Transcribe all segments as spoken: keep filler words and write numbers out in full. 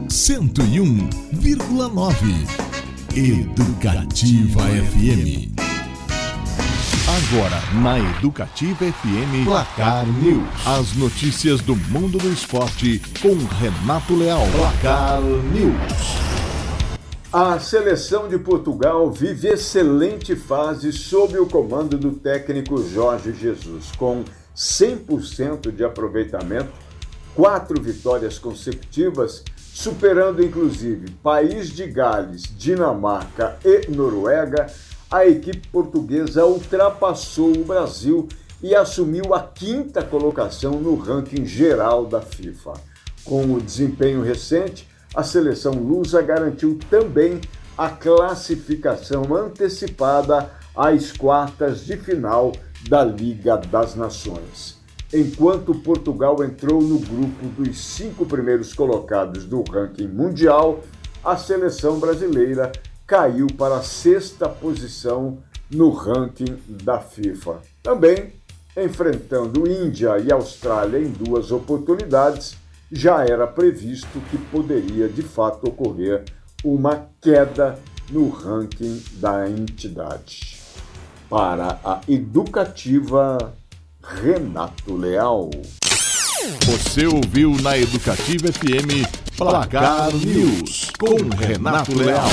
cento e um vírgula nove. Educativa F M. Agora, na Educativa F M, Placar News. As notícias do mundo do esporte com Renato Leal. Placar News. A seleção de Portugal vive excelente fase sob o comando do técnico Jorge Jesus, com cem por cento de aproveitamento, quatro vitórias consecutivas, superando inclusive País de Gales, Dinamarca e Noruega. A equipe portuguesa ultrapassou o Brasil e assumiu a quinta colocação no ranking geral da FIFA. Com o desempenho recente, a seleção lusa garantiu também a classificação antecipada às quartas de final da Liga das Nações. Enquanto Portugal entrou no grupo dos cinco primeiros colocados do ranking mundial, a seleção brasileira caiu para a sexta posição no ranking da FIFA. Também, enfrentando Índia e Austrália em duas oportunidades, já era previsto que poderia de fato ocorrer uma queda no ranking da entidade. Para a Educativa, Renato Leal. Você ouviu na Educativa F M Placar News com Renato Leal.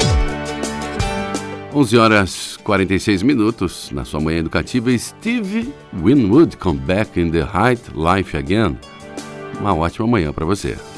onze horas e quarenta e seis minutos, na sua manhã educativa, Steve Winwood, Come Back in the Height Life Again. Uma ótima manhã para você.